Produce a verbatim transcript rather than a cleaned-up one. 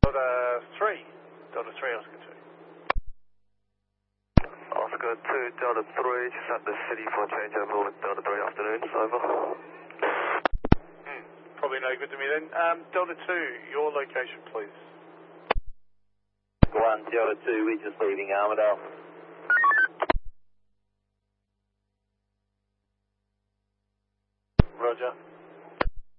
Delta three. Delta three, Oscar two. Oscar two, Delta three, just at the city for changeover with Delta three afternoon, over. Hmm, probably no good to me then. Um, Delta two, your location please. one, Delta two, we're just leaving Armadale.